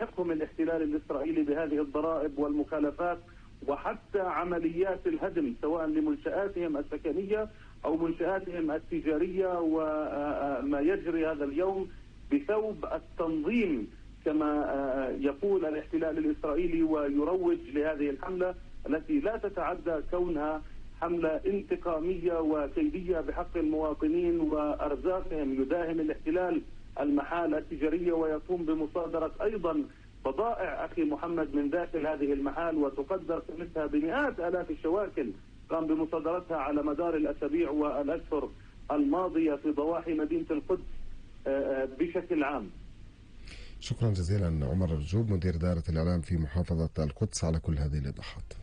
يستحقهم الاحتلال الإسرائيلي بهذه الضرائب والمخالفات وحتى عمليات الهدم سواء لمنشآتهم السكنية أو منشآتهم التجارية، وما يجري هذا اليوم بثوب التنظيم كما يقول الاحتلال الإسرائيلي ويروج لهذه الحملة التي لا تتعدى كونها حملة انتقامية وكيدية بحق المواطنين وأرزاقهم. يداهم الاحتلال المحال التجارية ويقوم بمصادرة أيضا بضائع أخي محمد من داخل هذه المحال، وتقدر قيمتها بمئات آلاف الشواكل قام بمصادرتها على مدار الأسابيع والأشهر الماضية في ضواحي مدينة القدس بشكل عام. شكرا جزيلا عمر رجوب مدير دائرة الإعلام في محافظة القدس على كل هذه الإيضاحات.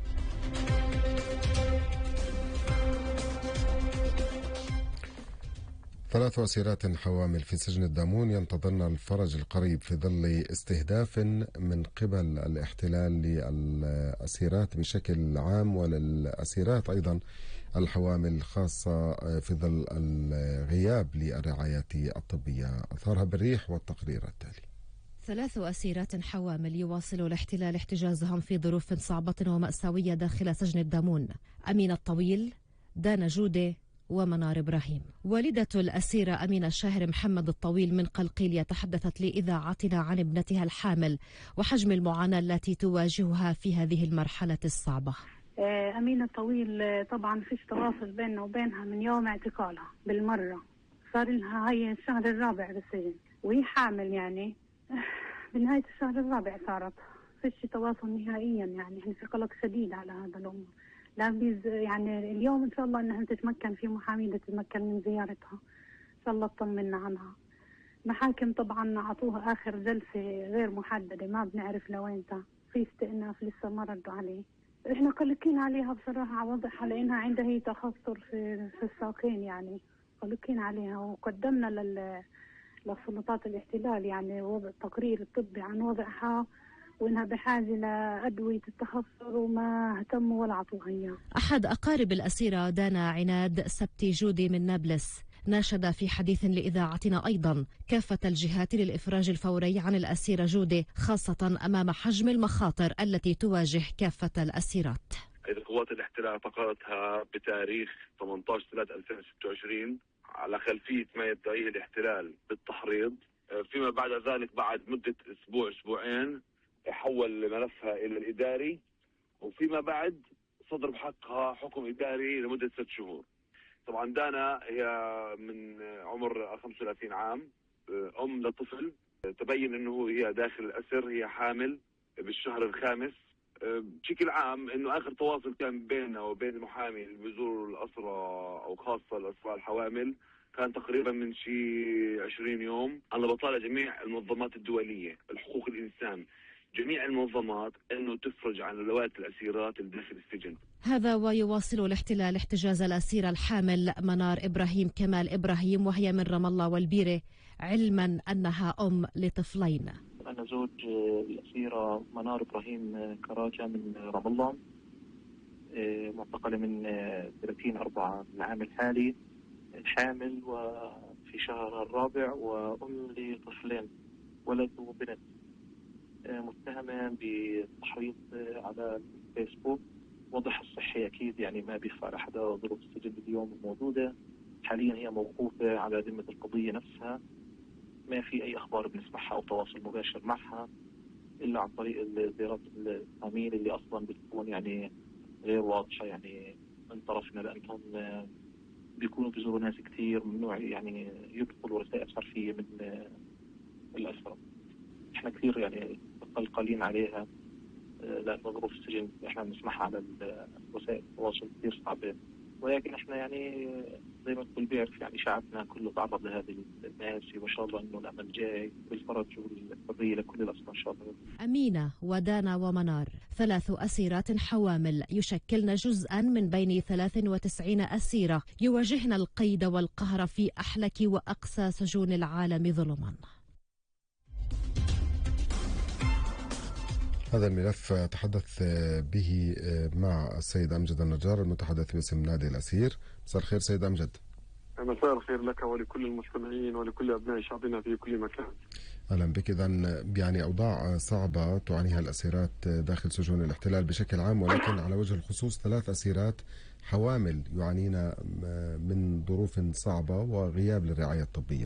3 أسيرات حوامل في سجن الدامون ينتظرن الفرج القريب في ظل استهداف من قبل الاحتلال للأسيرات بشكل عام وللأسيرات أيضا الحوامل، خاصة في ظل الغياب للرعاية الطبية. أثارها بالريح والتقرير التالي. 3 أسيرات حوامل يواصل الاحتلال احتجازهم في ظروف صعبة ومأساوية داخل سجن الدامون: أمين الطويل، دانا جودة، ومنار إبراهيم. والدة الأسيرة أمينة الشاهر محمد الطويل من قلقيلية تحدثت لإذاعتنا عن ابنتها الحامل وحجم المعاناة التي تواجهها في هذه المرحلة الصعبة. أمينة الطويل طبعا فيش تواصل بيننا وبينها من يوم اعتقالها بالمرة، صار لها هي الشهر الرابع بالسجن وهي حامل، يعني بنهاية الشهر الرابع صارت فيش تواصل نهائيا. يعني احنا في قلق شديد على هذا الأمر. لا يعني اليوم إن شاء الله أنها تتمكن في محامية تتمكن من زيارتها، إن شاء الله تطمنا عنها. محاكم طبعا أعطوها آخر جلسة غير محددة، ما بنعرف لوينتها، في استئناف لسه ما ردوا عليه. إحنا قلقين عليها بصراحة، واضح لأنها عندها هي تخثر في الساقين، يعني قلقين عليها. وقدمنا لسلطات الاحتلال يعني وضع تقرير طبي عن وضعها وإنها بحاجة لأدوية التخثر وما اهتموا ولا عطوها إياه. أحد أقارب الأسيرة دانا عناد سبتي جودي من نابلس ناشد في حديث لإذاعتنا أيضا كافة الجهات للإفراج الفوري عن الأسيرة جودي، خاصة أمام حجم المخاطر التي تواجه كافة الأسيرات. قوات الاحتلال اعتقلتها بتاريخ 18/3/2026 على خلفية ما يدعيه الاحتلال بالتحريض. فيما بعد ذلك بعد مدة أسبوعين حول ملفها إلى الإداري، وفيما بعد صدر بحقها حكم إداري لمدة 6 شهور. طبعا دانا هي من عمر 35 عام، أم لطفل. تبين أنه هي داخل الأسر هي حامل بالشهر الخامس. بشكل عام أنه آخر تواصل كان بيننا وبين المحامي اللي بيزور الأسرة أو خاصة الأسرى الحوامل كان تقريبا من شيء 20 يوم. أنا بطالع جميع المنظمات الدولية الحقوق الإنسان، جميع المنظمات أنه تفرج عن رواية الأسيرات الداخل السجن. هذا ويواصل الاحتلال احتجاز الأسيرة الحامل منار إبراهيم كمال إبراهيم، وهي من رام الله والبيرة، علما أنها أم لطفلين. أنا زوج الأسيرة منار إبراهيم كراجة من رام الله، معتقلة من 30/4 العام الحالي، حامل وفي شهر الرابع وأم لطفلين ولد وبنت، متهمة بالتحريض على الفيسبوك. وضعها الصحي أكيد يعني ما بيخفى على حدا، ظروف السجن اليوم موجودة. حاليا هي موقوفة على ذمة القضية نفسها، ما في أي أخبار بنسمعها أو تواصل مباشر معها إلا عن طريق الزيارات التأمين اللي أصلا بتكون يعني غير واضحة يعني من طرفنا، لأنهم بيكونوا بيزوروا ناس كتير، ممنوع يعني يدخلوا رسائل حرفية من الأسرة. احنا كثير يعني قلقانين عليها لأن ظروف السجن احنا بنسمعها على وسائل التواصل كثير صعبة، ولكن احنا يعني زي ما الكل بيعرف يعني شعبنا كله تعرض لهذه المآسي، وان شاء الله انه الامل جاي بالفرج والحرية لكل الأسرى ان شاء الله. أمينة ودانا ومنار 3 أسيرات حوامل يشكلن جزءا من بين 93 أسيرة يواجهن القيد والقهر في أحلك وأقسى سجون العالم ظلما. هذا الملف تحدث به مع السيد أمجد النجار المتحدث باسم نادي الأسير. مساء الخير سيد أمجد. مساء الخير لك ولكل المستمعين ولكل أبناء شعبنا في كل مكان. أهلا بك. إذا يعني أوضاع صعبة تعانيها الأسيرات داخل سجون الاحتلال بشكل عام، ولكن على وجه الخصوص 3 أسيرات حوامل يعانين من ظروف صعبة وغياب للرعاية الطبية.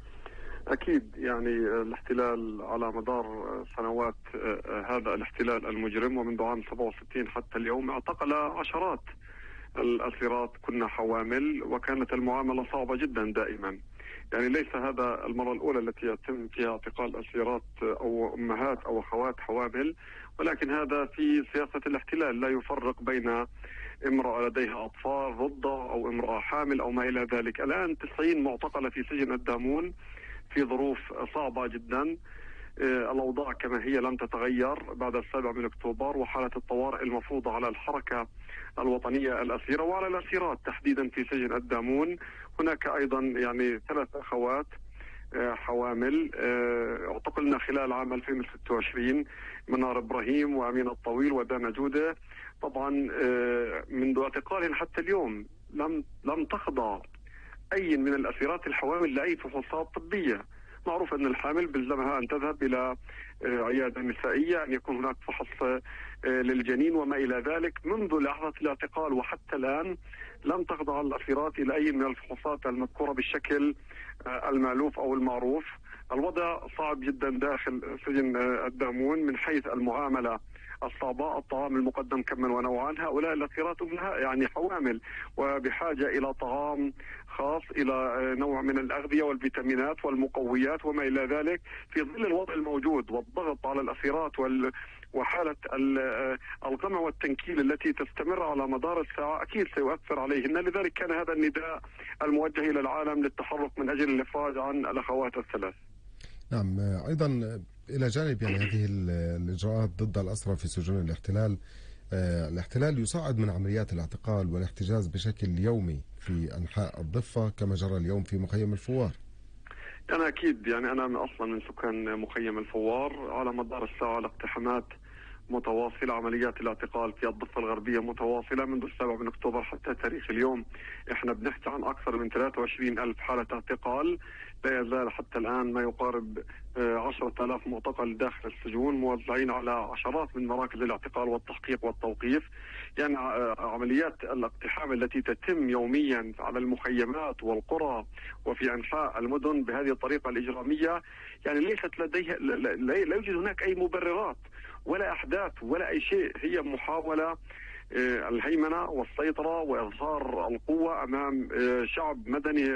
أكيد يعني الاحتلال على مدار سنوات، هذا الاحتلال المجرم، ومنذ عام 67 حتى اليوم اعتقل عشرات الأسيرات كنا حوامل، وكانت المعاملة صعبة جدا دائما. يعني ليس هذا المرة الأولى التي يتم فيها اعتقال أسيرات أو أمهات أو أخوات حوامل، ولكن هذا في سياسة الاحتلال، لا يفرق بين امرأة لديها أطفال رضع أو امرأة حامل أو ما إلى ذلك. الآن 90 معتقلة في سجن الدامون في ظروف صعبة جدا. الأوضاع كما هي لم تتغير بعد 7 أكتوبر، وحالة الطوارئ المفروضة على الحركة الوطنية الأسيرة وعلى الأسيرات تحديدا في سجن الدامون. هناك أيضا يعني 3 أخوات حوامل اعتقلنا خلال عام 2026، منار إبراهيم وأمينة الطويل ودانا جودة. طبعا منذ اعتقالهم حتى اليوم لم تخضع أي من الأسيرات الحوامل لأي فحوصات طبية. معروف أن الحامل بلزمها أن تذهب إلى عيادة نسائية، أن يكون هناك فحص للجنين وما إلى ذلك. منذ لحظة الاعتقال وحتى الآن لم تخضع الأسيرات إلى أي من الفحوصات المذكورة بالشكل المألوف أو المعروف. الوضع صعب جدا داخل سجن الدامون من حيث المعاملة الصعباء، الطعام المقدم كما ونوعا. هؤلاء الأسيرات يعني حوامل وبحاجة إلى طعام خاص، إلى نوع من الأغذية والفيتامينات والمقويات وما إلى ذلك. في ظل الوضع الموجود والضغط على الأسيرات وحالة القمع والتنكيل التي تستمر على مدار الساعة أكيد سيؤثر عليهن. لذلك كان هذا النداء الموجه إلى العالم للتحرك من أجل الإفراج عن الأخوات ال3. نعم. أيضا إلى جانب يعني هذه الإجراءات ضد الأسرى في سجون الاحتلال، الاحتلال يصعد من عمليات الاعتقال والاحتجاز بشكل يومي في أنحاء الضفة كما جرى اليوم في مخيم الفوار. أنا أكيد يعني أنا أصلا من سكان مخيم الفوار. على مدار الساعة الاقتحامات متواصلة، عمليات الاعتقال في الضفة الغربية متواصلة منذ 7 أكتوبر حتى تاريخ اليوم. احنا بنحكي عن أكثر من 23,000 حالة اعتقال. لا يزال حتى الآن ما يقارب 10,000 معتقل داخل السجون موزعين على عشرات من مراكز الاعتقال والتحقيق والتوقيف. يعني عمليات الاقتحام التي تتم يوميا على المخيمات والقرى وفي أنحاء المدن بهذه الطريقة الإجرامية، يعني ليست لديها لا يوجد هناك أي مبررات ولا أحداث ولا أي شيء. هي محاولة الهيمنة والسيطرة وإظهار القوة أمام شعب مدني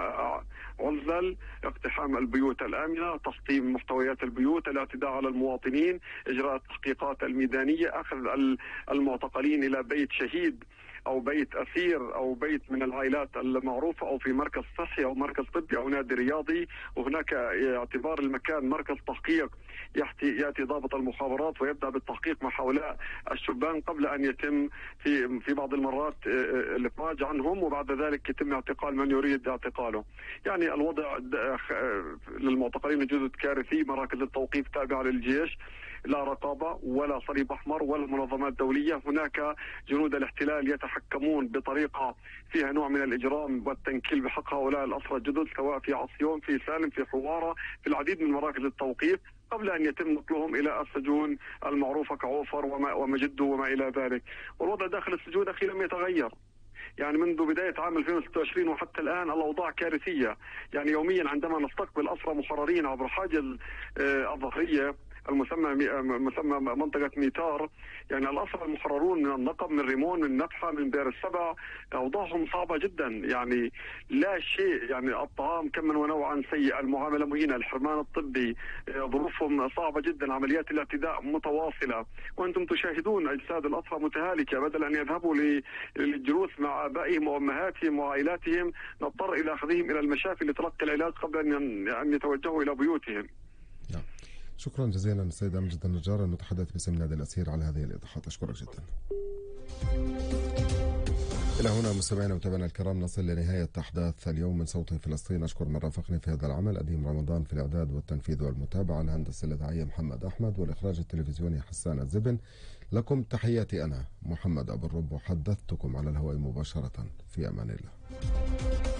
عزل، اقتحام البيوت الآمنة، تسطيم محتويات البيوت، الاعتداء على المواطنين، إجراء التحقيقات الميدانية، أخذ المعتقلين إلى بيت شهيد أو بيت أسير أو بيت من العائلات المعروفة أو في مركز صحي أو مركز طبي أو نادي رياضي. وهناك اعتبار المكان مركز تحقيق، يأتي ضابط المخابرات ويبدأ بالتحقيق مع هؤلاء الشبان قبل أن يتم في بعض المرات الإفراج عنهم، وبعد ذلك يتم اعتقال من يريد اعتقاله. يعني الوضع للمعتقلين جزء كارثي. مراكز التوقيف تابعة للجيش، لا رقابة ولا صليب أحمر ولا منظمات دولية. هناك جنود الاحتلال يتحكمون بطريقة فيها نوع من الإجرام والتنكيل بحق هؤلاء الأسرى الجدد، سواء في عصيون، في سالم، في حوارة، في العديد من مراكز التوقيف، قبل أن يتم نقلهم إلى السجون المعروفة كعوفر ومجد وما إلى ذلك. والوضع داخل السجون أخي لم يتغير. يعني منذ بداية عام 2026 وحتى الآن الأوضاع كارثية. يعني يوميا عندما نستقبل أسرى محررين عبر حاجز الظهرية المسمى منطقة ميتار، يعني الأسرى المحررون من النقب، من ريمون، من نفحة، من بئر السبع، أوضاعهم صعبة جدا. يعني لا شيء، يعني الطعام كما ونوعا سيء، المعاملة مهينة، الحرمان الطبي، ظروفهم صعبة جدا، عمليات الاعتداء متواصلة. وأنتم تشاهدون أجساد الأسرى متهالكة، بدل أن يذهبوا للجلوس مع آبائهم وأمهاتهم وعائلاتهم نضطر إلى أخذهم إلى المشافي لتلقي العلاج قبل أن يتوجهوا إلى بيوتهم. شكرا جزيلا السيد أمجد النجار المتحدث باسم نادي الأسير على هذه الإيضاحات. أشكرك جدا. إلى هنا مستمعينا ومتابعينا الكرام نصل لنهاية أحداث اليوم من صوت فلسطين. أشكر من رافقني في هذا العمل أديم رمضان في الإعداد والتنفيذ والمتابعة، الهندسة الإذاعية محمد أحمد، والإخراج التلفزيوني حسان الزبن. لكم تحياتي أنا محمد أبو الرب، وحدثتكم على الهواء مباشرة. في أمان الله.